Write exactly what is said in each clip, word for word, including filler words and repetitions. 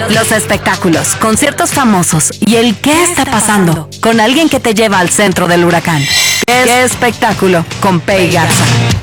Los espectáculos, conciertos famosos y el qué está pasando con alguien que te lleva al centro del huracán. ¿Qué espectáculo? Con Pei Garza.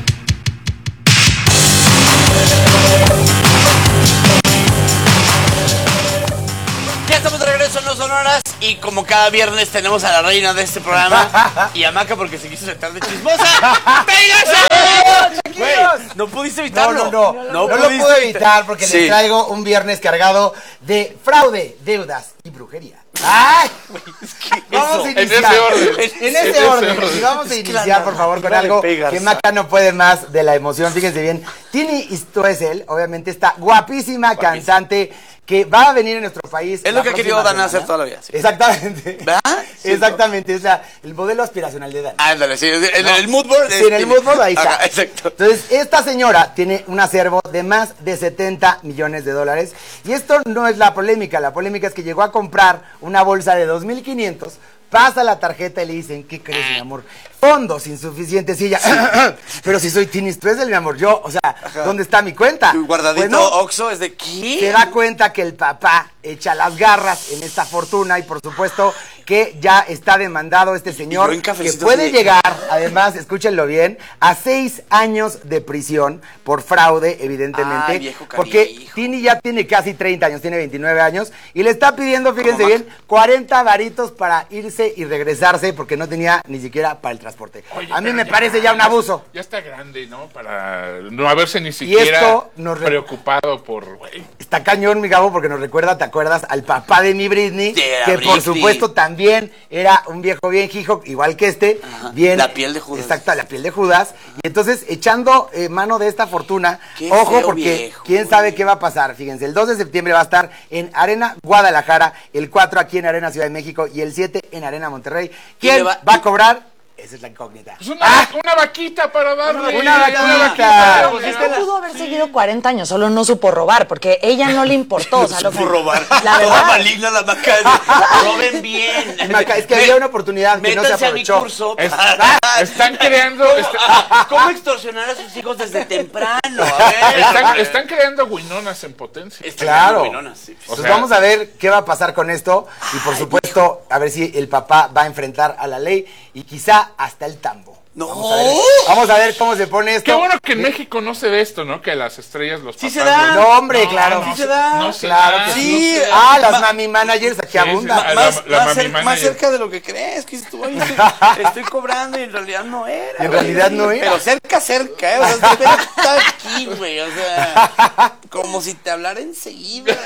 Ya estamos de regreso en Los Sonoras y como cada viernes tenemos a la reina de este programa y a Maca porque se quiso sentar de chismosa. ¡Pei Garza! Güey, no pudiste evitarlo. No, no, no. No, no lo pude evitar porque sí. Les traigo un viernes cargado de fraude, deudas y brujería. ¡Ay! Es que vamos eso, a iniciar. En ese orden. En ese, en ese orden. orden. Y vamos a iniciar, por favor, con algo que Maca no puede más de la emoción. Fíjense bien. Tini Stoessel, obviamente, esta guapísima, guapísima cantante que va a venir en nuestro país. Es lo que ha querido Dana hacer toda la vida. Sí. Exactamente. ¿Verdad? Sí, exactamente. Es la, el modelo aspiracional de Dana. Ándale, sí. En no. el mood board. Sí, en el mood board ahí está. Ajá, exacto. Entonces, esta señora tiene un acervo de más de setenta millones de dólares. Y esto no es la polémica. La polémica es que llegó a comprar una bolsa de dos mil quinientos. Pasa la tarjeta y le dicen, ¿qué crees, mi amor? Fondos insuficientes. Y ella, sí. Pero si soy Tini Stoessel, mi amor, yo, o sea, ajá. ¿Dónde está mi cuenta? Tu guardadito bueno, Oxxo es de ¿qué? Se da cuenta que el papá echa las garras en esta fortuna y por supuesto que ya está demandado este señor que puede llegar, además, escúchenlo bien, a seis años de prisión por fraude, evidentemente. Ay, viejo porque Tini ya tiene casi treinta años, tiene veintinueve años y le está pidiendo, fíjense bien, cuarenta varitos para irse y regresarse porque no tenía ni siquiera para el transporte. Oye, a mí me ya, parece ya un abuso. Ya está grande, ¿no? Para no haberse ni siquiera esto nos preocupado por... Wey. Está cañón, mi Gabo, porque nos recuerda, ¿te acuerdas? Al papá de mi Britney, de que Britney. Por supuesto también era un viejo bien hijo, igual que este. Ajá. Bien, la piel de Judas. Exacto, la piel de Judas. Ajá. Y entonces, echando eh, mano de esta fortuna, qué ojo, porque viejo, quién wey. sabe qué va a pasar. Fíjense, el dos de septiembre va a estar en Arena Guadalajara, el cuatro aquí en Arena Ciudad de México y el siete en Arena Monterrey. ¿Quién va, va a cobrar? Esa es la incógnita. Pues una, ah, una vaquita para darle. Una vaquita. Una vaquita. Pues es que pudo haber seguido cuarenta años, solo no supo robar, porque ella no le importó. No o sea, supo lo que, robar. La Toda maligna la Maca. Roben bien. Maca, es que Me, había una oportunidad que no se aprovechó. A mi curso. Es, están creando... ¿Cómo, está, ¿Cómo extorsionar a sus hijos desde temprano? A ver. Están, están creando Winonas en potencia. Están claro. Winonas, sí. Entonces o sea, vamos a ver qué va a pasar con esto. Y por supuesto, a ver si el papá va a enfrentar a la ley y quizá hasta el tambo. No. Vamos a ver, vamos a ver cómo se pone esto. Qué bueno que en México no se ve esto, ¿no? Que las estrellas los sí papás... se da. No, hombre, no, claro. Sí se da. No se claro da. que sí. sí. Ah, las Ma mami managers aquí sí, abundan. Sí, la, más, la, la más, cer manager. más cerca de lo que crees. Que estoy, estoy, estoy cobrando y en realidad no era. En realidad no era. Pero cerca, cerca, ¿eh? O sea, está aquí, güey. O sea, como si te hablara enseguida.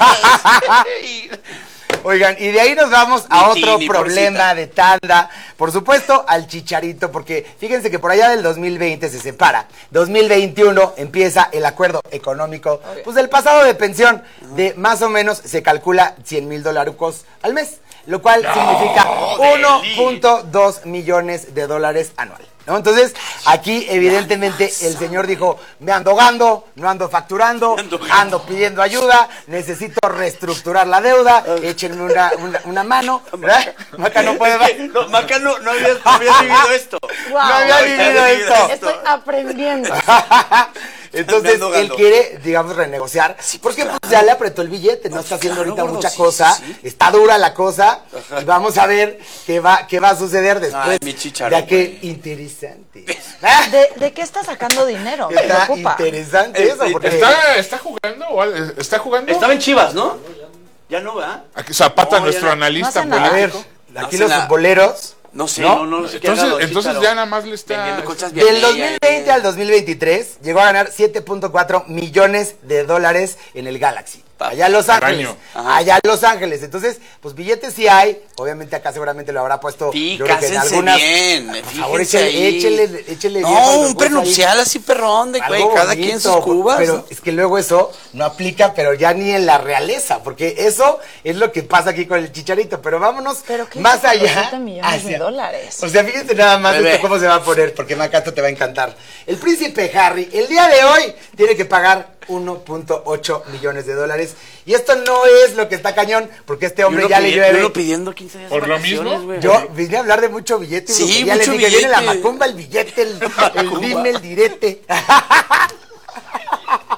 Oigan, y de ahí nos vamos a otro problema de tanda, por supuesto al Chicharito, porque fíjense que por allá del dos mil veinte se separa, dos mil veintiuno empieza el acuerdo económico, okay. Pues del pasado de pensión, de más o menos se calcula cien mil dolarucos al mes, lo cual no, significa uno punto dos millones de dólares anual. ¿No? Entonces, aquí evidentemente el señor dijo, me ando ahogando, no ando facturando, ando, ando pidiendo ayuda, necesito reestructurar la deuda, échenme una, una, una mano, ¿verdad? Maca no puede más. No, Maca no, no, había, no había vivido esto. Wow. No había vivido esto. Estoy aprendiendo. Entonces, él quiere, digamos, renegociar, sí, pues, porque claro. Pues, ya le apretó el billete, no, no está haciendo claro, ahorita gordo, mucha sí, cosa, sí, sí. Está dura la cosa, ajá. Y vamos a ver qué va, qué va a suceder después. Ay, chicharo, ya que interesante. ¿De, ¿De qué está sacando dinero? Me está preocupa. Interesante eso. Porque... ¿Está, ¿Está jugando? ¿O ¿Está jugando? Estaba en Chivas, ¿no? Ya no, ¿verdad? Aquí Zapata, no, nuestro no, analista no político. A ver, aquí no los futboleros. No sé, no, no, no sé. Entonces, entonces ya nada más le está... Del dos mil veinte al dos mil veintitrés llegó a ganar siete punto cuatro millones de dólares en el Galaxy. Allá en Los Ángeles. Allá en Los Ángeles. Entonces, pues billetes sí hay. Obviamente acá seguramente lo habrá puesto. Sí, cásense bien. Por favor, échele, échele, échele. No, un prenupcial así perrón de güey, cada bonito, quien sus cubas. Pero ¿no? Es que luego eso no aplica, pero ya ni en la realeza, porque eso es lo que pasa aquí con el Chicharito. Pero vámonos ¿Pero qué más allá. siete millones hacia, de dólares. O sea, fíjense nada más esto cómo se va a poner, porque Macato te va a encantar. El príncipe Harry, el día de hoy, tiene que pagar uno punto ocho millones de dólares. Y esto no es lo que está cañón, porque este hombre ya le llueve. Yo pidiendo quince días ¿Por lo mismo? Wey. Yo vine a hablar de mucho billete. Sí, ya mucho le dije, billete. Viene la macumba, el billete, el, el dime, el direte.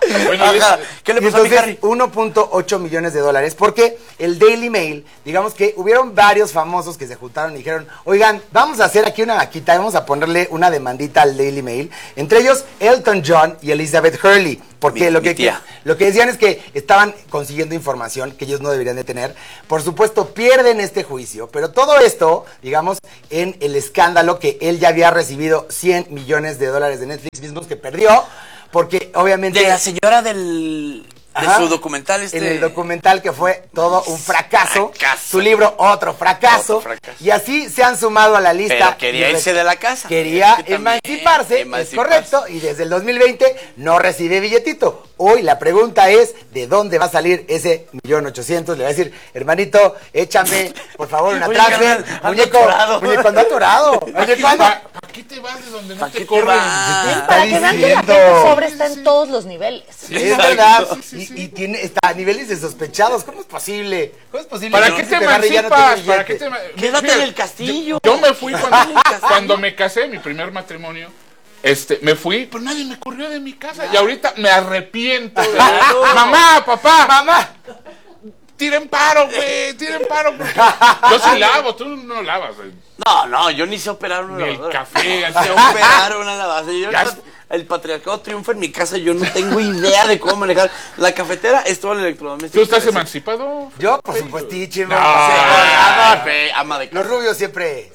Bueno, Ajá. ¿Qué le pasó entonces, a mi Harry? uno punto ocho millones de dólares, porque el Daily Mail, digamos que hubieron varios famosos que se juntaron y dijeron, oigan, vamos a hacer aquí una vaquita, vamos a ponerle una demandita al Daily Mail, entre ellos Elton John y Elizabeth Hurley, porque mi, lo, mi que, que, lo que decían es que estaban consiguiendo información que ellos no deberían de tener. Por supuesto, pierden este juicio, pero todo esto, digamos, en el escándalo que él ya había recibido cien millones de dólares de Netflix mismos que perdió, porque obviamente... De la señora del... De Ajá, su documental este... En el documental que fue todo un fracaso. fracaso. Su libro, otro fracaso, otro fracaso. Y así se han sumado a la lista. Pero quería irse de la casa. Quería es que emanciparse, emanciparse, es correcto. Y desde el dos mil veinte no recibe billetito. Hoy la pregunta es, ¿de dónde va a salir ese millón ochocientos? Le va a decir, hermanito, échame, por favor, una transfer. Muñeco, muñeco, anda atorado. Muñeco, anda. ¿Para qué te vas de donde no te corren? Para que vean que la gente pobre está en todos los niveles. Sí, es verdad. Sí, sí, sí. Y, y tiene, está a niveles de sospechados. ¿Cómo es posible? ¿Cómo es posible? ¿Para qué te emancipas? ¿Para qué te Quédate en el castillo. Yo, yo me fui cuando, cuando me casé, mi primer matrimonio. Este, me fui, pero nadie me corrió de mi casa. Y ahorita me arrepiento. De mamá, papá, mamá. Tiren paro, güey, tiren paro. Yo sí lavo, tú no lavas. Güey. No, no, yo ni sé operar una ni lavadora. El café, no sé operar una lavadora. Yo, el, el patriarcado triunfa en mi casa, yo no tengo idea de cómo manejar. La cafetera es todo el electrodoméstico. ¿Tú estás emancipado? Yo, por supuesto, no. ama de Los rubios siempre.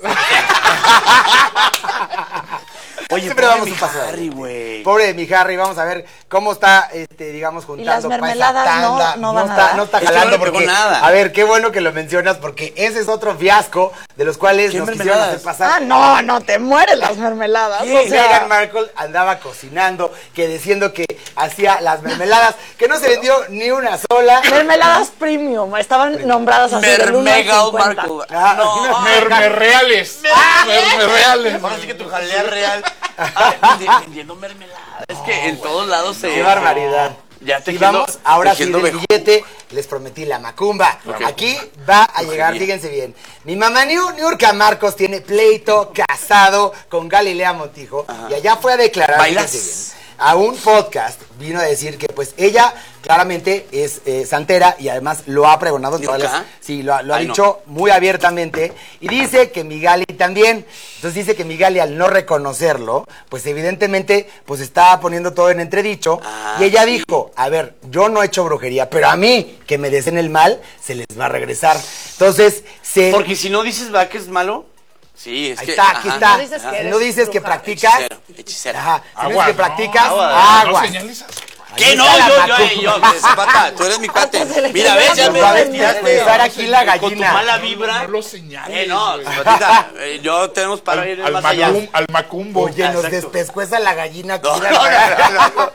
Oye, siempre pobre vamos mi un paso. Harry, güey. Pobre de mi Harry, vamos a ver cómo está, este, digamos, juntando. Y las mermeladas tanda. no, no van no a está, dar. no está Es que jalando no le pegó porque, nada. a ver, qué bueno que lo mencionas porque ese es otro fiasco de los cuales ¿Qué nos quisieron mermeladas? hacer pasar. Ah, no, no te mueres las mermeladas. ¿Qué? O sea, Meghan Markle andaba cocinando, que diciendo que hacía las mermeladas, que no se vendió ni una sola. mermeladas premium, estaban nombradas así del uno al Meghan cincuenta. Markle. Ah, No, Mermerreales. Mermerreales. ahora sí que tu jalea real. Ah, vendiendo mermelada. Es que en todos lados se. Qué barbaridad. Ya Y tejiendo, vamos, ahora sí, tejiendo del mejor. billete, les prometí la macumba. Okay. Aquí va a Okay, llegar, bien. fíjense bien. Mi mamá Niu- Niurka Marcos tiene pleito casado con Galilea Montijo. Ajá. Y allá fue a declarar, ¿Bailas? fíjense bien, a un podcast, vino a decir que pues ella claramente es eh, santera y además lo ha pregonado en todas ¿Niurka? las... Sí, lo, ha- lo ha Ay, dicho muy abiertamente y dice que Migali también. Entonces dice que Migali al no reconocerlo, pues evidentemente pues está poniendo todo en entredicho. Ah, y ella sí. dijo, a ver, yo no he hecho brujería, pero a mí que me deseen el mal, se les va a regresar. Entonces, se... Porque si no dices va que es malo. Sí, es Ahí que. está, aquí ajá. está. No dices que Si eres no dices que bruja. practicas... Hechicero, hechicera. Ajá, si no Agua, dices que no, practicas, agua, agua. No señales. ¿Qué? Ahí No, está la yo, yo, macumba. yo, yo, Zapata, tú eres mi cuate. Hasta se le Mira, quedó ves, ya la me Va a boca. desperezar aquí la Con tu gallina. mala No, vibra. no lo señales. Eh, no, güey. Zapatita, eh, yo tenemos para ir Al, más al, allá. macum- al macumbo. Oye, nos Exacto. despescueza la gallina aquí. No, no, mira, no, no,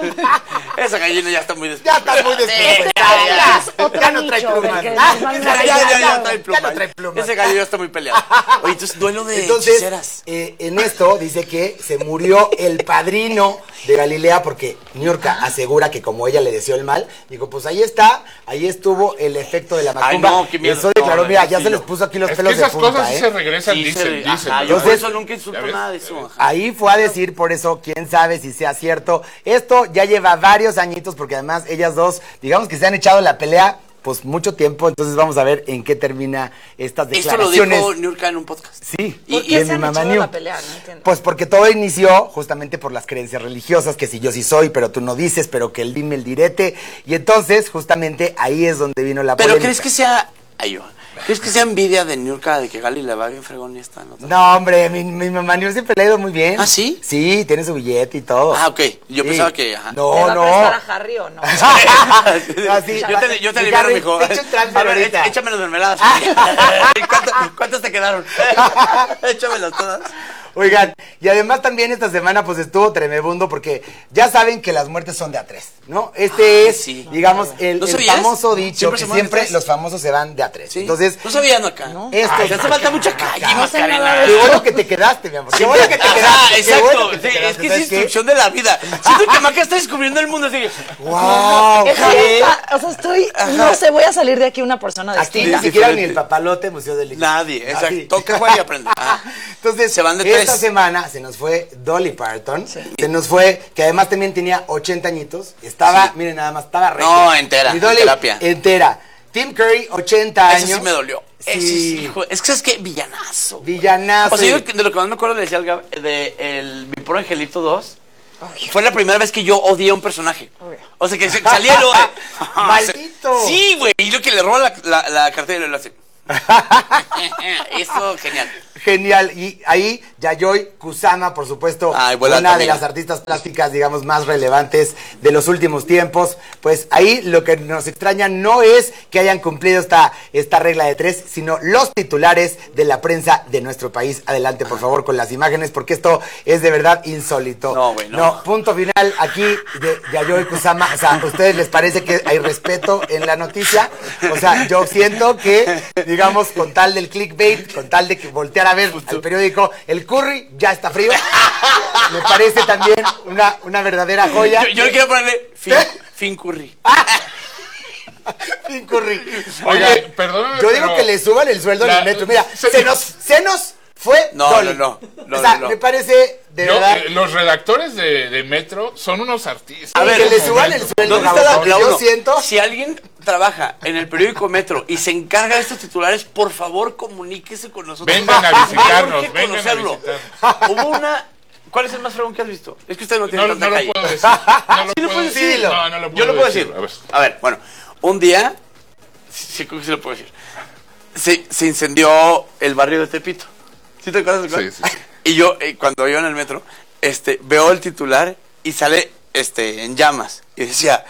no. Esa gallina ya está muy Ya despierta. está muy Sí, despescuezada. ya, ya, Ya, ya. otro ya no trae nicho, plumas. del que Ah, nos van a Ya, dar. ya, ya, ya ya, trae ya plumas. no trae plumas. Ese gallo ya está muy peleado. Oye, entonces duelo de Entonces, hechiceras. eh, en esto dice que se murió el padrino de Galilea porque Niurka asegura que como ella le deseó el mal, dijo, pues ahí está, ahí estuvo el efecto de la macumba. Ay, no, qué miedo. Eso declaró, No, mira, no, ya sí, se yo- les puso aquí los Es pelos que esas de punta, cosas sí ¿eh? se regresan, Sí, dicen, se- dicen. ajá, yo por Entonces, eso nunca insulto ya ves, nada de eso. ya ves. Ajá. Ahí fue a decir, por eso, quién sabe si sea cierto. Esto ya lleva varios añitos, porque además ellas dos, digamos que se han echado la pelea, pues mucho tiempo. Entonces vamos a ver en qué termina estas Esto lo declaraciones. dijo Niurka en un podcast. Sí, ¿Por y qué de se mi han mamá echado Niu. la pelea? No entiendo. Pues porque todo inició justamente por las creencias religiosas, que si yo sí soy, pero tú no dices, pero que el dime el direte. Y entonces, justamente ahí es donde vino la Pero polémica. ¿crees que sea... Ay, yo. ¿Crees que sea envidia de Niurka de que Gali le va bien fregón y esta nota? No, hombre, mi, mi mamá Niu siempre le ha ido muy bien. ¿Ah, sí? Sí, tiene su billete y todo. Ah, ok. Yo Sí. pensaba que... Ajá. ¿Le No, va a no. prestar a Harry o no? Así. Yo te, yo te Mi libero, Harry, mijo. te echo un transfer A ver, ahorita. éch- échame las mermeladas. ¿Cuántas, ¿Cuántas te quedaron? Échamelas todas. Oigan, y además también esta semana pues estuvo tremebundo porque ya saben que las muertes son de a tres, ¿no? Este Ah, es, sí. digamos, el, ¿No el sabías? famoso dicho ¿Siempre que se mueren de siempre tres? los famosos se van de a tres. Sí. Entonces, no sabían acá. esto Ay, te hace falta mucha calle, No sé nada Macarena. de qué bueno que te quedaste, mi amor. Qué bueno que te Ajá, quedaste. qué exacto. bueno que te Sí, quedaste. es que es ¿Sabes qué? instrucción de la vida. Siento que Maca está descubriendo el mundo así. ¡Wow! Es que está- o sea, estoy, no sé, voy a salir de aquí una persona Aquí distinta. ni siquiera ni diferente. el papalote Museo del Liceo. Nadie, Así. exacto. Toca, juega y aprende. Ajá. Entonces, Se van de esto esta semana se nos fue Dolly Parton. Sí. Se nos fue, que además también tenía ochenta añitos. Estaba, sí. miren nada más, estaba re. No, entera. Y Dolly, terapia. Entera. Tim Curry, ochenta años. Ese sí me dolió. Sí. Ese sí, hijo. Es que, ¿sabes qué? Villanazo. Villanazo. O sea, yo de lo que más me acuerdo le decía al Gab, de el Mi Pobre Angelito dos. Fue la primera vez que yo odié a un personaje. O sea, que salía lo... ¡Maldito! Sí, güey. Y lo que le roba la, la, la cartera y lo hace... Eso, genial. Genial. Y ahí, Yayoi Kusama, por supuesto, Ay, una también. de las artistas plásticas, digamos, más relevantes de los últimos tiempos. Pues ahí lo que nos extraña no es que hayan cumplido esta, esta regla de tres, sino los titulares de la prensa de nuestro país. Adelante, por favor, con las imágenes, porque esto es de verdad insólito. No, güey, no. No, punto final aquí de Yayoi Kusama. O sea, ¿a ustedes les parece que hay respeto en la noticia? O sea, yo siento que, digamos, con tal del clickbait, con tal de que voltear a ver al periódico, el curry ya está frío. Me parece también una, una verdadera joya. Yo, yo le quiero ponerle fin, fin Curry. Fin curry. Oye, perdóname. Yo digo pero que le suban el sueldo la- en el metro. Mira, se- se nos, se nos fue No, Dolly. no, no, no, O sea, no, no. me parece, de yo, verdad, eh, los redactores de, de Metro son unos artistas. A ver, que le En suban el momento. sueldo. ¿Dónde está la, Gabo, la yo uno? siento- Si alguien trabaja en el periódico Metro y se encarga de estos titulares, por favor, comuníquese con nosotros. Vengan a visitarnos, Hay que vengan a conocerlo. visitarnos. Hubo una... ¿Cuál es el más fregón que has visto? Es que usted no tiene No, tanta no lo calle. puedo decir. No lo Sí lo puedo puedes decir. decir. No, no lo puedo Yo lo puedo decir. A ver. A ver, bueno, un día, sí, creo que sí lo puedo decir. Se, se incendió el barrio de Tepito. ¿Sí te acuerdas de cuál? Sí, sí, sí. Y yo, eh, cuando iba en el metro, este, veo el titular y sale este, en llamas. Y decía,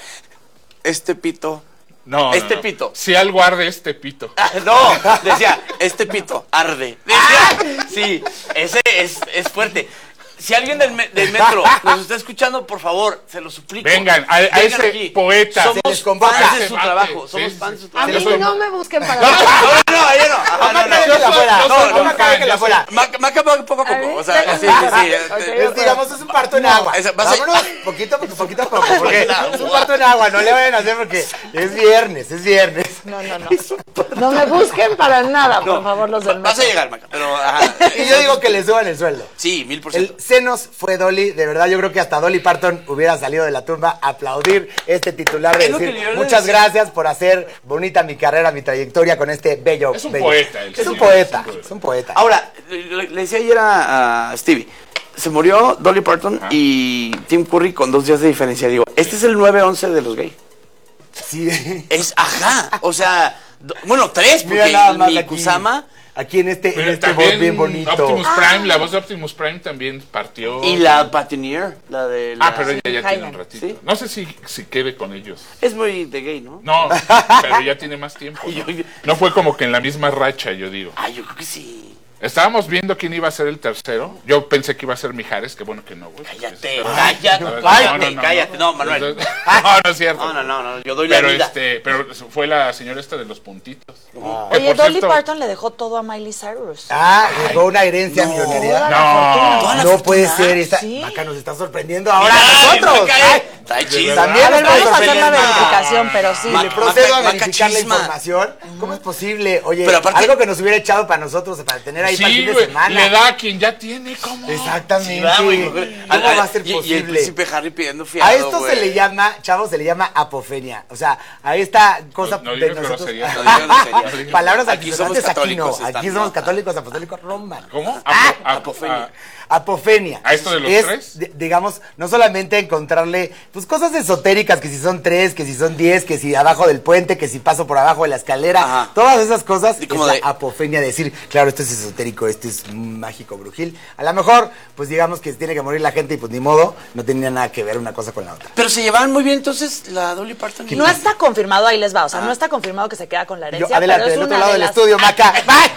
este pito. No, Este no, no. pito. Si algo arde este pito. Ah, no, decía, este pito arde. Decía, sí, ese es, es fuerte. Si alguien del, me- del metro nos está escuchando, por favor, se lo suplico. Vengan, a- a Vengan ese aquí. poeta. Somos Se les convoca. fans de Ese su bate. trabajo. Sí, Somos sí, fans de su sí. A trabajo. mí no me busquen para No, no, no, ella no. Ajá, no, Maca, no. déjala fuera. yo No, soy- no, Maca, déjala fuera. Maca, Maca, poco a poco. A ver, O sea, sí, sí, sí. este, Es, digamos, es un parto en agua. esa- vas a- Vámonos poquito, poquito, poquito a poco. Porque En agua. es un parto en agua, no le vayan a hacer porque es viernes, es viernes. No, no, no. No me busquen para nada, por No, favor, los del Vas a metro. llegar, Maca, pero ajá. Y yo digo que le suban el sueldo. Sí, mil por El ciento. senos fue Dolly, de verdad yo creo que hasta Dolly Parton hubiera salido de la tumba a aplaudir este titular de Es lo decir, que yo le muchas decía. gracias por hacer bonita mi carrera, mi trayectoria con este bello. Es un bello- poeta, el Es un señor, poeta, es un poeta. es un poeta. Ahora, le, le decía ayer a, a Stevie, se murió Dolly Parton y Tim Curry con dos días de diferencia. Digo, este es el nueve once de los gays. Sí. Es, ajá, o sea, do- bueno, tres, Mira porque nada más mi aquí, Kusama aquí en este, en Pero este voz también bien bonito. Optimus Prime, la voz de Optimus Prime también partió. y la Patineer, la de la... Ah, pero ella ya tiene un Highland. ratito. ¿Sí? No sé si, si quede con ellos. Es muy de gay, ¿no? No, pero ya tiene más tiempo. Y yo- ¿no? No fue como que en la misma racha, yo digo. Ay, yo creo que sí. Estábamos viendo quién iba a ser el tercero. Yo pensé que iba a ser Mijares, que bueno que no, güey. Cállate, Pero- cállate, No, no, cállate, no, cállate. No, Manuel. Entonces- No, no es cierto. No, no, no, no, yo doy la Pero vida. este, pero fue la señora esta de los puntitos. Que, Oye, por Dolly cierto, Parton le dejó todo a Miley Cyrus. Ah, dejó una herencia no. millonaria. Toda la No. fortuna. Toda la No fortuna. puede ser, esta Sí. Maca nos está sorprendiendo ahora a Ay, nosotros. Maca, Ay, eh, Está chido. También A ver, nos vamos a puede hacer la sorprender. verificación, pero sí. Ma- Le procedo a Maca- verificar la macachisma. información. ¿Cómo es posible? Oye, Pero aparte- algo que nos hubiera echado para nosotros, para tener ahí para el Sí, fin de güey, semana. le da a quien ya tiene, ¿cómo? Exactamente. Sí, va, güey, ¿Cómo al- al- va a ser y- Y el posible? príncipe Harry pidiendo fiado, A esto güey. se le llama, chavos, se le llama apofenia. O sea, a esta cosa No, no de digas nosotros. groserías. No digas groserías. No digas- Palabras Aquí somos altisonantes, aquí no. católicos, Aquí están- somos no. católicos, apostólicos, romanos. ¿Cómo? Ah, Apo- apo- apofenia. Apofenia. ¿A esto de los es, tres? di- digamos, no solamente encontrarle, pues, cosas esotéricas, que si son tres, que si son diez, que si abajo del puente, que si paso por abajo de la escalera, Ajá. todas esas cosas, Y es como la de- apofenia, decir, claro, esto es esotérico, esto es mágico, brujil. A lo mejor, pues, digamos que tiene que morir la gente y pues ni modo, no tenía nada que ver una cosa con la otra. Pero se llevaban muy bien entonces la Dolly Parton. y- No está confirmado, ahí les va. O sea, no está confirmado que se queda con la Yo, herencia. adelante, pero es del otro una lado de del las- estudio, Maca. ¡Ay!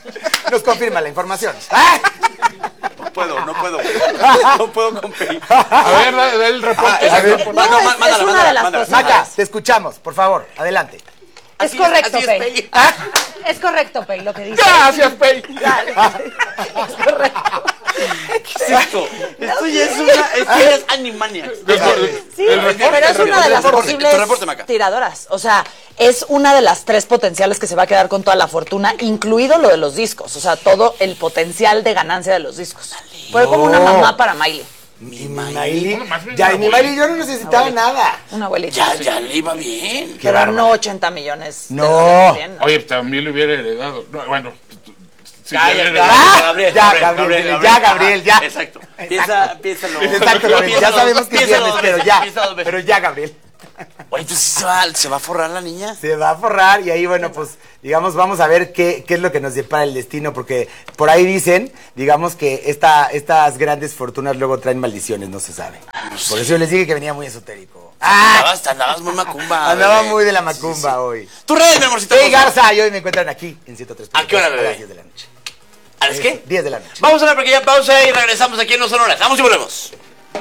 Nos confirma la información. ¡Ay! No puedo, no puedo. No puedo competir. A ver, da, da el reporte. A ver, No, No, es, má- es mándala, una mándala, de las mándala. cosas. Maca, te escuchamos, por favor, adelante. Es Así es, correcto, así es, Pei. Pei. Es correcto, Pei, lo que dice. Gracias, Pei. Es correcto. ¿Qué es esto? Esto ya es una... Esto ya es Animaniacs. Sí, pero es una de las posibles tiradoras. O sea, es una de las tres potenciales que se va a quedar con toda la fortuna, incluido lo de los discos. O sea, todo el potencial de ganancia de los discos. Fue como una mamá para Miley. Mi Miley, ya, y mi Miley yo no necesitaba nada. Una abuelita. Ya, ya le iba bien. Pero no ochenta millones. No. Bien, ¿no? Oye, también le hubiera heredado. No, bueno. Sí, Ya, le ya, hubiera ya, heredado. Gabriel, Ya, Gabriel, Gabriel, Gabriel, ya, Gabriel, ya. Exacto. Piensa, piénsalo. Exacto, Gabriel, ya Piénsalo, sabemos que es piénsalo viernes, dos pero veces, ya, piénsalo dos veces. pero ya, Gabriel. Oye, entonces se va, se va a forrar la niña. Se va a forrar y ahí, bueno, pues, digamos, vamos a ver qué, qué es lo que nos depara el destino, porque por ahí dicen, digamos, que esta, estas grandes fortunas luego traen maldiciones, no se sabe. Por eso yo les dije que venía muy esotérico. Andabas, andabas muy macumba. Andaba bebé. muy de la macumba hoy. Tu red, mi amorcito. Hey, Garza, y hoy me encuentran aquí en ciento tres. ¿A qué hora, bebé? A las diez de la noche. ¿A las qué? diez de la noche. Vamos a una pequeña pausa y regresamos aquí en No Sonoras. Vamos y volvemos.